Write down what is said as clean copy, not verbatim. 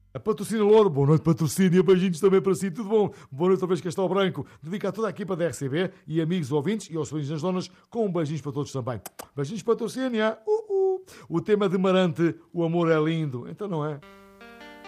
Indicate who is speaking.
Speaker 1: A Patrocínio Louro, boa noite Patrocínio, beijinhos também para si, tudo bom? Boa noite outra vez Castelo Branco, dedica a toda a equipa da RCB e amigos ouvintes e aos filhos das donas, com beijinhos para todos também. Beijinhos Patrocínio, O tema de Marante, o amor é lindo, então não é?